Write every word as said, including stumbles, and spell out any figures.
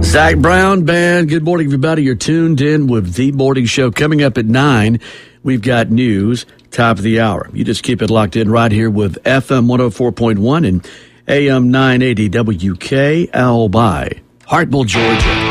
Zach Brown Band. Good morning, everybody. You're tuned in with The Morning Show. Coming up at nine, we've got news, top of the hour. You just keep it locked in right here with F M one oh four point one and A M nine eighty W K L by Hartwell, Georgia.